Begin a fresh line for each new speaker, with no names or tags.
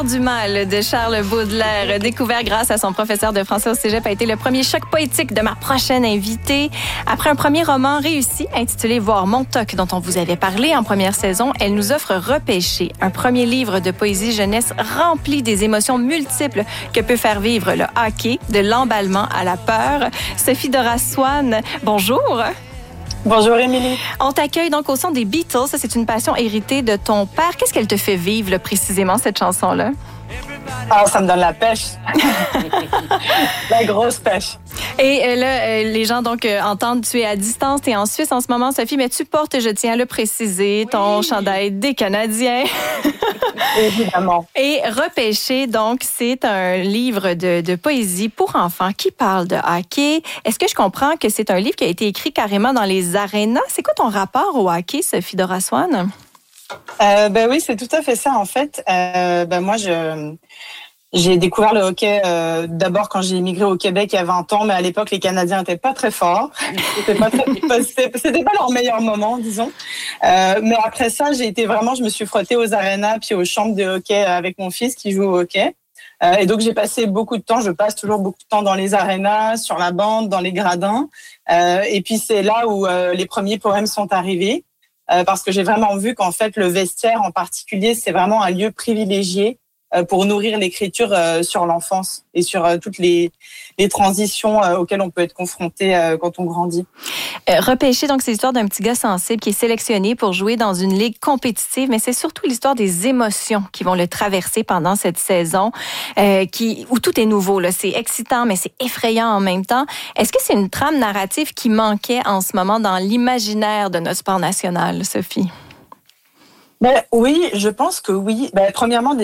Du mal de Charles Baudelaire, découvert grâce à son professeur de français au cégep, a été le premier choc poétique de ma prochaine invitée. Après un premier roman réussi, intitulé Voir mon toc, dont on vous avait parlé en première saison, elle nous offre Repêché, un premier livre de poésie jeunesse rempli des émotions multiples que peut faire vivre le hockey, de l'emballement à la peur. Sophie Doras-Swann, bonjour.
Bonjour Émilie.
On t'accueille donc au son des Beatles. Ça, c'est une passion héritée de ton père. Qu'est-ce qu'elle te fait vivre là, précisément, cette chanson-là?
Ah, ça me donne la pêche. La grosse pêche.
Et là, les gens donc entendent, tu es à distance, tu es en Suisse en ce moment, Sophie, mais tu portes, je tiens à le préciser, ton chandail des Canadiens.
Évidemment.
Et Repêché, donc, c'est un livre de poésie pour enfants qui parle de hockey. Est-ce que je comprends que c'est un livre qui a été écrit carrément dans les arénas? C'est quoi ton rapport au hockey, Sophie Doras-Swann?
Ben oui, c'est tout à fait ça en fait. Moi, j'ai découvert le hockey d'abord quand j'ai immigré au Québec il y a 20 ans, mais à l'époque les Canadiens n'étaient pas très forts. C'était pas leur meilleur moment, disons. Mais après ça, je me suis frottée aux arénas puis aux chambres de hockey avec mon fils qui joue au hockey. Et donc j'ai passé je passe toujours beaucoup de temps dans les arénas, sur la bande, dans les gradins. Et puis c'est là où les premiers poèmes sont arrivés. Parce que j'ai vraiment vu qu'en fait, le vestiaire en particulier, c'est vraiment un lieu privilégié pour nourrir l'écriture sur l'enfance et sur toutes les transitions auxquelles on peut être confronté quand on grandit.
Repêché, donc, c'est l'histoire d'un petit gars sensible qui est sélectionné pour jouer dans une ligue compétitive, mais c'est surtout l'histoire des émotions qui vont le traverser pendant cette saison, où tout est nouveau, là. C'est excitant, mais c'est effrayant en même temps. Est-ce que c'est une trame narrative qui manquait en ce moment dans l'imaginaire de notre sport national, Sophie?
Oui, je pense que oui. Premièrement,